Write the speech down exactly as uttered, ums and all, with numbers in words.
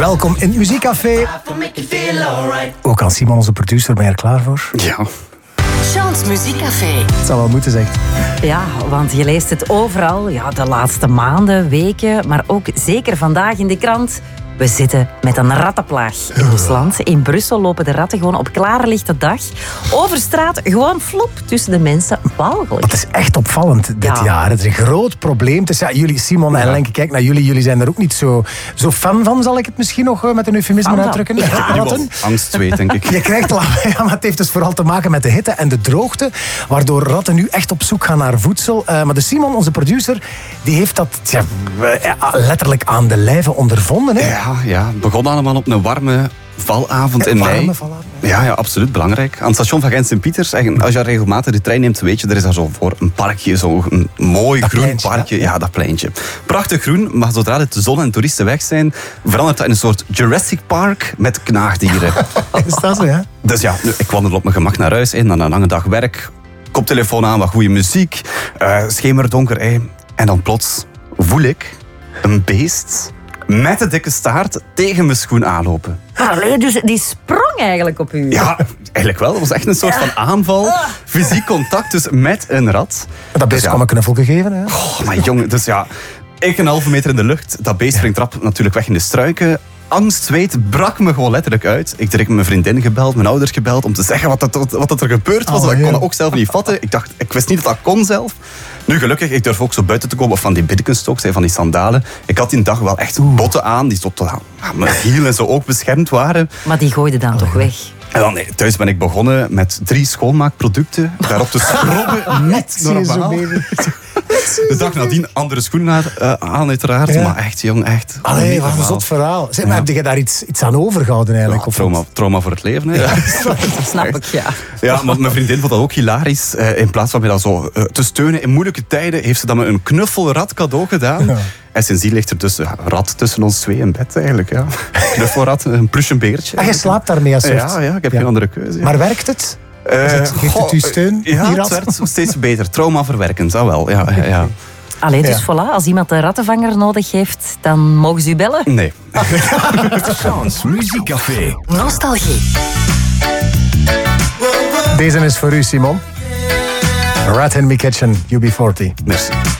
Welkom in het Muziekcafé. Ook aan Simon, onze producer, ben je er klaar voor? Ja. Chance Muziekcafé. Het zal wel moeten, zegt. Ja, want je leest het overal. Ja, de laatste maanden, weken, maar ook zeker vandaag in de krant. We zitten met een rattenplaag in ons land. In Brussel lopen de ratten gewoon op klaarlichte dag over straat, gewoon flop tussen de mensen. Walgelijk. Het is echt opvallend dit Ja. jaar. Het is een groot probleem. Dus ja, jullie, Simon en Ja. Lenke, kijk naar jullie. Jullie zijn er ook niet zo, zo fan van, zal ik het misschien nog uh, met een eufemisme Fan van. uitdrukken. Ja. Ja, Nu ratten. wel angstzweet, denk ik. Je krijgt la- ja, maar het heeft dus vooral te maken met de hitte en de droogte, waardoor ratten nu echt op zoek gaan naar voedsel. Uh, maar de Simon, onze producer, die heeft dat ja, letterlijk aan de lijve ondervonden. Hè? Ja, ja, het begon allemaal op een warme valavond in Warme mei. valavond, Ja, ja, absoluut belangrijk. Aan het station van Gent-Sint-Pieters, eigenlijk, als je regelmatig de trein neemt, weet je, er is daar zo voor een parkje, zo een mooi Dat groen pleintje, parkje. hè? Ja, dat pleintje. Prachtig groen, maar zodra de zon en toeristen weg zijn, verandert dat in een soort Jurassic Park met knaagdieren. Is dat zo, ja? Dus ja, nu, ik wandel op mijn gemak naar huis in, na een lange dag werk. Koptelefoon aan, wat goede muziek, uh, schemerdonker. Hey. En dan plots voel ik een beest met een dikke staart tegen mijn schoen aanlopen. Allee, dus die sprong eigenlijk op u. Ja, eigenlijk wel. Het was echt een soort van aanval. Fysiek contact dus met een rat. Dat beest Dus kwam ja. ik een knuffel geven. Hè? Oh, maar jongen, dus ja... Ik een halve meter in de lucht. Dat beest springt trap natuurlijk weg in de struiken. Angst, zweet, brak me gewoon letterlijk uit. Ik direct mijn vriendin gebeld, mijn ouders gebeld... om te zeggen wat, dat, wat dat er gebeurd was. Oh, Want ik kon ja. dat ook zelf niet vatten. Ik dacht, ik wist niet dat dat kon zelf. Nu gelukkig, ik durf ook zo buiten te komen. Of van die Birkenstocks, van die sandalen. Ik had die dag wel echt botten aan. Die tot ja, mijn hielen zo ook beschermd waren. Maar die gooide dan toch weg. En dan, nee, thuis ben ik begonnen met drie schoonmaakproducten. Daarop te schrobben. Niet Zie je zo normaal. mee? De dag nadien andere schoenen uh, aan, uiteraard. Ja. Maar echt, jong, echt. Allee, niet wat een normaal. zot verhaal. Zeg, maar heb je daar iets, iets aan overgehouden eigenlijk? Ja, of trauma, niet? trauma voor het leven. Hè. Ja. Snap ik, ja. Ja, maar mijn vriendin vond dat ook hilarisch. Uh, in plaats van mij dat zo uh, te steunen in moeilijke tijden, heeft ze dan me een knuffelrat cadeau gedaan. Ja. En sindsdien ligt er dus een rat tussen ons twee in bed eigenlijk. Ja. Knuffelrat, een plusje beertje. En je slaapt daarmee als soort. Ja, ja, ik heb Ja. geen andere keuze. Ja. Maar werkt het? Uh, Is het- geeft het u steun, Ja, die het rat? werd steeds beter. Trauma verwerkend, dat wel. Ja, ja, ja. Allee, dus Ja. voilà, als iemand een rattenvanger nodig heeft, dan mogen ze u bellen. Nee. Chance Muziekcafé. Nostalgie. Deze is voor u, Simon. Rat in My Kitchen, U B forty. Merci.